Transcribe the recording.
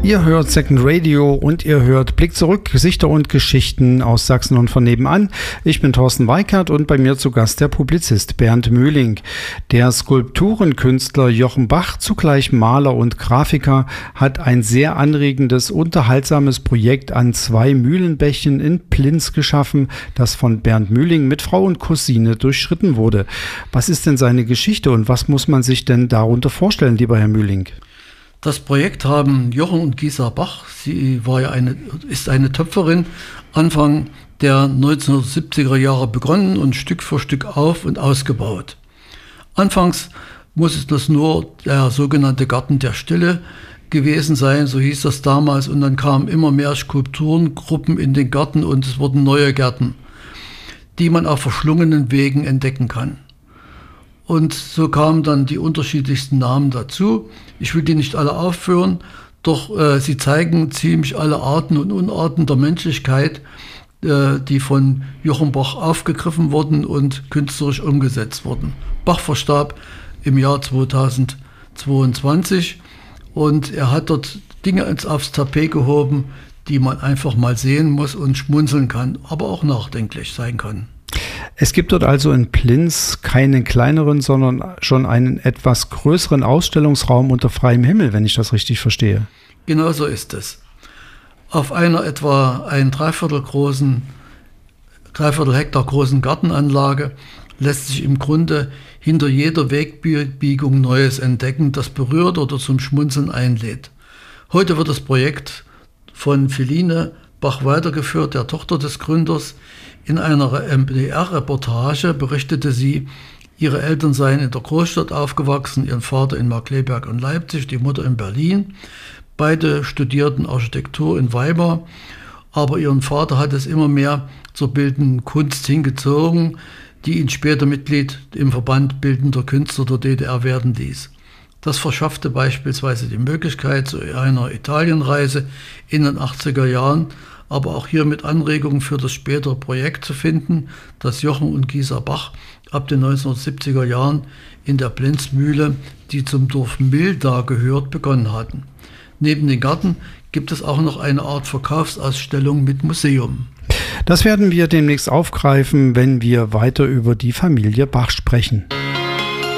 Ihr hört Second Radio und ihr hört Blick zurück, Gesichter und Geschichten aus Sachsen und von nebenan. Ich bin Thorsten Weikert und bei mir zu Gast der Publizist Bernd Mühling. Der Skulpturenkünstler Jochen Bach, zugleich Maler und Grafiker, hat ein sehr anregendes, unterhaltsames Projekt an 2 Mühlenbächen in Plinz geschaffen, das von Bernd Mühling mit Frau und Cousine durchschritten wurde. Was ist denn seine Geschichte und was muss man sich denn darunter vorstellen, lieber Herr Mühling? Das Projekt haben Jochen und Gisa Bach, sie ist eine Töpferin, Anfang der 1970er Jahre begonnen und Stück für Stück auf- und ausgebaut. Anfangs muss das nur der sogenannte Garten der Stille gewesen sein, so hieß das damals, und dann kamen immer mehr Skulpturengruppen in den Garten und es wurden neue Gärten, die man auf verschlungenen Wegen entdecken kann. Und so kamen dann die unterschiedlichsten Namen dazu. Ich will die nicht alle aufführen, doch sie zeigen ziemlich alle Arten und Unarten der Menschlichkeit, die von Jochen Bach aufgegriffen wurden und künstlerisch umgesetzt wurden. Bach verstarb im Jahr 2022 und er hat dort Dinge aufs Tapet gehoben, die man einfach mal sehen muss und schmunzeln kann, aber auch nachdenklich sein kann. Es gibt dort also in Plinz keinen kleineren, sondern schon einen etwas größeren Ausstellungsraum unter freiem Himmel, wenn ich das richtig verstehe. Genau so ist es. Auf einer etwa ein Dreiviertel Hektar großen Gartenanlage lässt sich im Grunde hinter jeder Wegbiegung Neues entdecken, das berührt oder zum Schmunzeln einlädt. Heute wird das Projekt von Feline Bach weitergeführt, der Tochter des Gründers. In einer MDR-Reportage berichtete sie, ihre Eltern seien in der Großstadt aufgewachsen, ihren Vater in Markkleeberg und Leipzig, die Mutter in Berlin. Beide studierten Architektur in Weimar, aber ihren Vater hat es immer mehr zur bildenden Kunst hingezogen, die ihn später Mitglied im Verband Bildender Künstler der DDR werden ließ. Das verschaffte beispielsweise die Möglichkeit zu einer Italienreise in den 80er Jahren, aber auch hier mit Anregungen für das spätere Projekt zu finden, das Jochen und Gisa Bach ab den 1970er Jahren in der Plinzmühle, die zum Dorf Milda gehört, begonnen hatten. Neben dem Garten gibt es auch noch eine Art Verkaufsausstellung mit Museum. Das werden wir demnächst aufgreifen, wenn wir weiter über die Familie Bach sprechen.